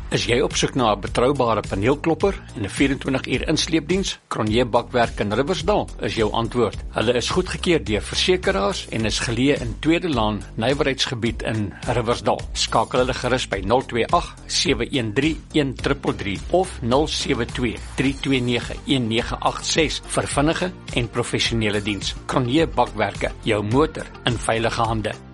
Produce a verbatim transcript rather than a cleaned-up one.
Is jy op soek na 'n betroubare paneelklopper en 'n vyf en twintig uur insleepdiens? Cronje Bakwerk in Riversdal is jou antwoord. Hulle is goedgekeur deur versekeraars en is geleë in Tweede Laan, nywerheidsgebied in Riversdal. Skakel hulle gerus by nul twee agt sewe een drie een drie drie drie of nul sewe twee drie twee nege een nege agt ses vir vinnige en professionele diens. Cronje Bakwerke, jou motor in veilige hande.